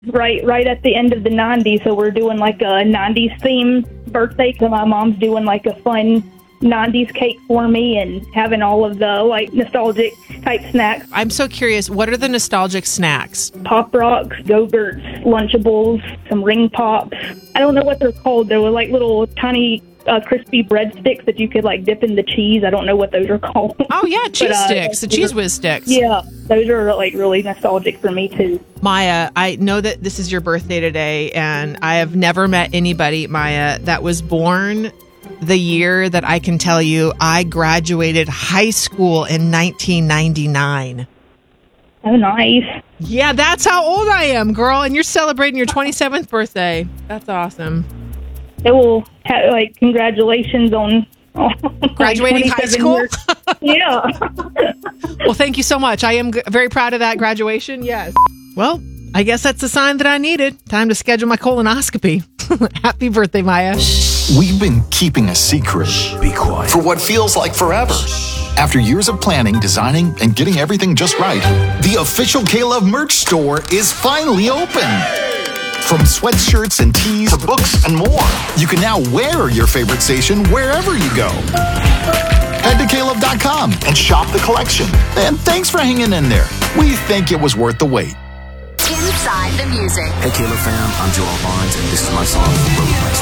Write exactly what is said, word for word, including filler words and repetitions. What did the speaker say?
right right at the end of the nineties, so we're doing like a nineties theme birthday. So my mom's doing like a fun nineties cake for me and having all of the like nostalgic type snacks. I'm so curious, what are the nostalgic snacks? Pop Rocks, Go-Gurts, Lunchables, some Ring Pops. I don't know what they're called. They were like little tiny uh, crispy breadsticks that you could like dip in the cheese. I don't know what those are called. Oh yeah, cheese but, uh, sticks, the Cheese Whiz sticks. Yeah, those are like really nostalgic for me too. Maya, I know that this is your birthday today, and I have never met anybody, Maya, that was born the year that I can tell you I graduated high school in nineteen ninety-nine. Oh, nice. Yeah, that's how old I am, girl. And you're celebrating your twenty-seventh birthday. That's awesome. It will have, like, congratulations on, on graduating like high school. Yeah. Well, thank you so much. I am g- very proud of that graduation. Yes. Well, I guess that's the sign that I needed. Time to schedule my colonoscopy. Happy birthday, Maya. We've been keeping a secret. Be quiet. For what feels like forever. After years of planning, designing, and getting everything just right, the official K-Love merch store is finally open. From sweatshirts and tees to books and more, you can now wear your favorite station wherever you go. Head to K Love dot com and shop the collection. And thanks for hanging in there. We think it was worth the wait. Inside the music. Hey, K-Love fam, I'm Joel Barnes, and this is my song, Road West.